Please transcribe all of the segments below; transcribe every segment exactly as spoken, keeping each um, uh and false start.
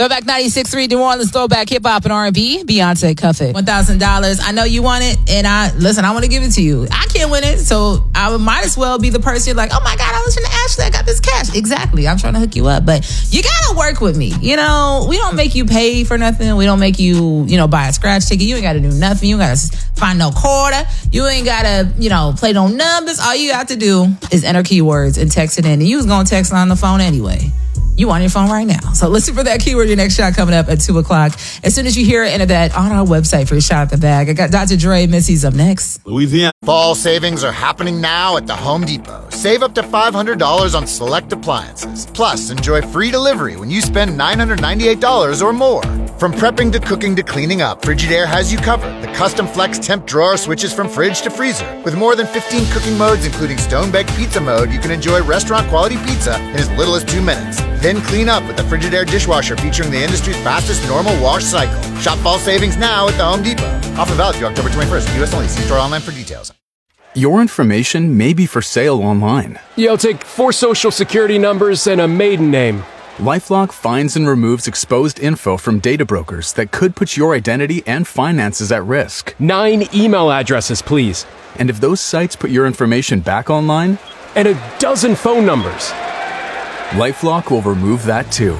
Throwback ninety-six point three New Orleans, throwback hip hop and R and B. Beyonce, cuff it. one thousand dollars. I know you want it, and I listen, I want to give it to you. I can't win it, so I might as well be the person like, oh my God, I listen to Ashley, I got this cash. Exactly. I'm trying to hook you up, but you got to work with me. You know, we don't make you pay for nothing. We don't make you, you know, buy a scratch ticket. You ain't got to do nothing. You got to find no quarter. You ain't got to, you know, play no numbers. All you have to do is enter keywords and text it in. And you was going to text on the phone anyway. You on your phone right now. So listen for that keyword, your next shot coming up at two o'clock. As soon as you hear it, enter that on our website for your shot at the bag. I got Doctor Dre, Missy's up next. Louisiana. Fall savings are happening now at the Home Depot. Save up to five hundred dollars on select appliances. Plus, enjoy free delivery when you spend nine hundred ninety-eight dollars or more. From prepping to cooking to cleaning up, Frigidaire has you covered. The custom flex temp drawer switches from fridge to freezer. With more than fifteen cooking modes, including stone-baked pizza mode, you can enjoy restaurant-quality pizza in as little as two minutes. Then clean up with the Frigidaire dishwasher featuring the industry's fastest normal wash cycle. Shop fall savings now at the Home Depot. Offer valid through October twenty-first. U S only. See store online for details. Your information may be for sale online. Yo, take four social security numbers and a maiden name. LifeLock finds and removes exposed info from data brokers that could put your identity and finances at risk. Nine email addresses, please. And if those sites put your information back online? And a dozen phone numbers. LifeLock will remove that too.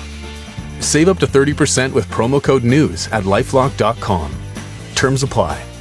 Save up to thirty percent with promo code NEWS at lifelock dot com. Terms apply.